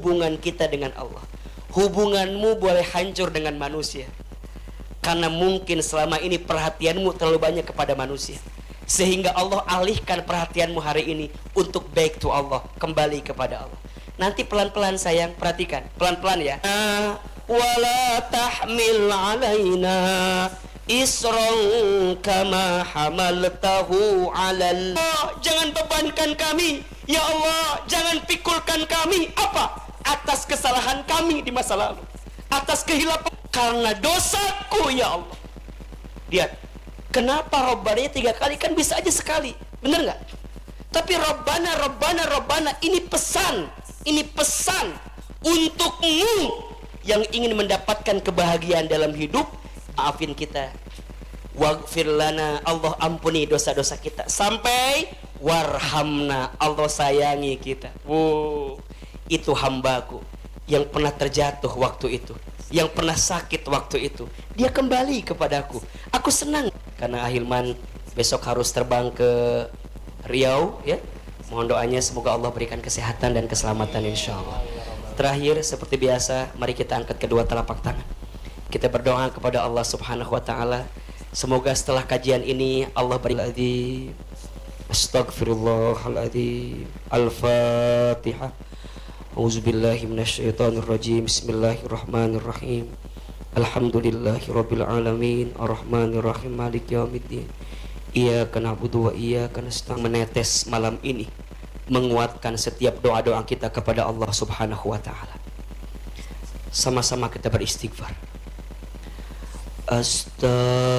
hubungan kita dengan Allah. Hubunganmu boleh hancur dengan manusia karena mungkin selama ini perhatianmu terlalu banyak kepada manusia, sehingga Allah alihkan perhatianmu hari ini untuk back to Allah, kembali kepada Allah. Nanti pelan-pelan sayang, perhatikan, pelan-pelan ya. Wala tahmil alaina isran kama hamaltahu alal. Jangan bebankan kami, ya Allah, jangan pikulkan kami apa? Atas kesalahan kami di masa lalu, atas kehilapan karena dosaku, ya Allah. Lihat, kenapa Rabbana 3 kali, kan bisa aja sekali, bener nggak? Tapi Rabbana, Rabbana, Rabbana, ini pesan untukmu yang ingin mendapatkan kebahagiaan dalam hidup. Maafin kita, waghfir lana, Allah ampuni dosa-dosa kita, sampai warhamna, Allah sayangi kita. Wow, itu hambaku yang pernah terjatuh waktu itu, yang pernah sakit waktu itu, dia kembali kepadaku. Aku senang karena Ahilman besok harus terbang ke Riau ya. Mohon doanya semoga Allah berikan kesehatan dan keselamatan insyaallah. Terakhir seperti biasa, mari kita angkat kedua telapak tangan. Kita berdoa kepada Allah Subhanahu wa taala. Semoga setelah kajian ini Allah beri Astaghfirullahaladzim. Al-Fatihah. Auzubillahi minasyaitonirrajim. Bismillahirrahmanirrahim. Alhamdulillahirabbil alamin, arrahmanirrahim, maliki yaumiddin. Iyyaka na'budu wa iyyaka nasta'in. Menetes malam ini menguatkan setiap doa-doa kita kepada Allah Subhanahu wa taala. Sama-sama kita beristighfar. Astagfirullah.